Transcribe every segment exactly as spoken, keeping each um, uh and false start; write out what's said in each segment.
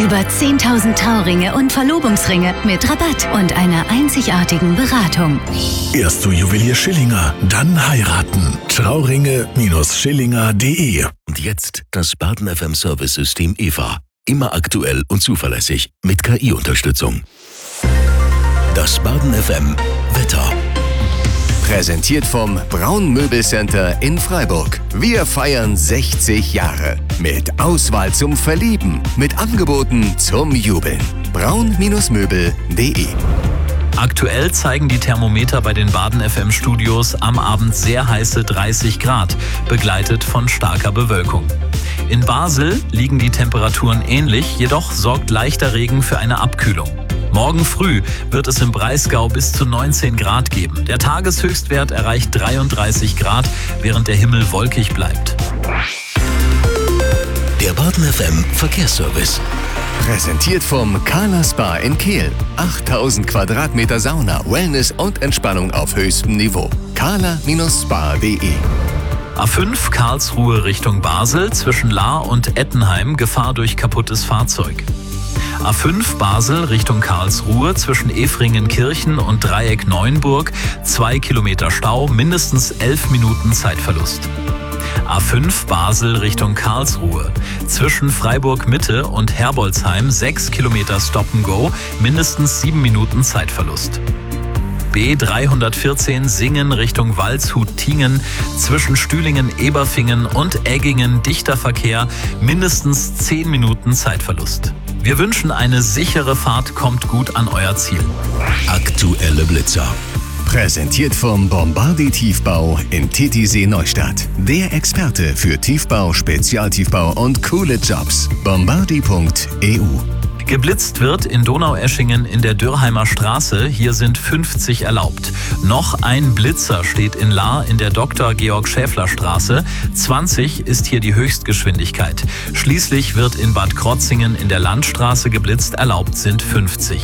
Über zehntausend Trauringe und Verlobungsringe mit Rabatt und einer einzigartigen Beratung. Erst du Juwelier Schillinger, dann heiraten. Trauringe Schillinger punkt de. Und jetzt das Baden F M Service-System E V A. Immer aktuell und zuverlässig mit K I-Unterstützung. Das Baden F M Wetter. Präsentiert vom Braun Möbelcenter in Freiburg. Wir feiern sechzig Jahre. Mit Auswahl zum Verlieben. Mit Angeboten zum Jubeln. braun Möbel punkt de. Aktuell zeigen die Thermometer bei den Baden F M Studios am Abend sehr heiße dreißig Grad, begleitet von starker Bewölkung. In Basel liegen die Temperaturen ähnlich, jedoch sorgt leichter Regen für eine Abkühlung. Morgen früh wird es im Breisgau bis zu neunzehn Grad geben. Der Tageshöchstwert erreicht dreiunddreißig Grad, während der Himmel wolkig bleibt. Der Baden F M Verkehrsservice. Präsentiert vom Carla Spa in Kehl. achttausend Quadratmeter Sauna, Wellness und Entspannung auf höchstem Niveau. carla Spa punkt de. A fünf Karlsruhe Richtung Basel, zwischen Lahr und Ettenheim Gefahr durch kaputtes Fahrzeug. A fünf Basel Richtung Karlsruhe, zwischen Efringenkirchen und Dreieck Neuenburg, zwei Kilometer Stau, mindestens elf Minuten Zeitverlust. A fünf Basel Richtung Karlsruhe, zwischen Freiburg Mitte und Herbolzheim, sechs Kilometer Stop and Go, mindestens sieben Minuten Zeitverlust. B dreihundertvierzehn Singen Richtung Waldshut-Tiengen, zwischen Stühlingen-Eberfingen und Eggingen dichter Verkehr, mindestens zehn Minuten Zeitverlust. Wir wünschen eine sichere Fahrt, kommt gut an euer Ziel. Aktuelle Blitzer. Präsentiert vom Bombardi Tiefbau in Titisee Neustadt. Der Experte für Tiefbau, Spezialtiefbau und coole Jobs. bombardi punkt e u. Geblitzt wird in Donaueschingen in der Dürrheimer Straße. Hier sind fünfzig erlaubt. Noch ein Blitzer steht in Lahr in der Doktor Georg Schäffler Straße. zwanzig ist hier die Höchstgeschwindigkeit. Schließlich wird in Bad Krotzingen in der Landstraße geblitzt. Erlaubt sind fünfzig.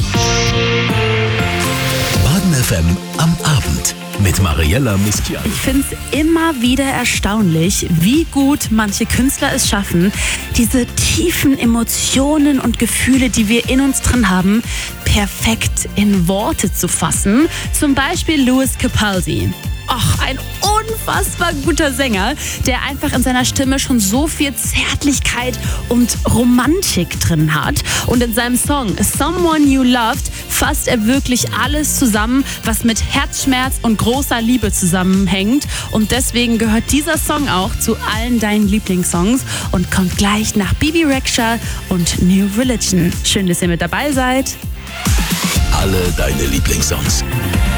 Baden F M am Abend mit Mariella Miskian. Ich finde es immer wieder erstaunlich, wie gut manche Künstler es schaffen, diese tiefen Emotionen und Gefühle, die wir in uns drin haben, perfekt in Worte zu fassen. Zum Beispiel Lewis Capaldi. Ach, ein unfassbar guter Sänger, der einfach in seiner Stimme schon so viel Zärtlichkeit und Romantik drin hat. Und in seinem Song Someone You Loved fasst er wirklich alles zusammen, was mit Herzschmerz und großer Liebe zusammenhängt. Und deswegen gehört dieser Song auch zu allen deinen Lieblingssongs und kommt gleich nach Bibi Rexha und New Religion. Schön, dass ihr mit dabei seid. Alle deine Lieblingssongs.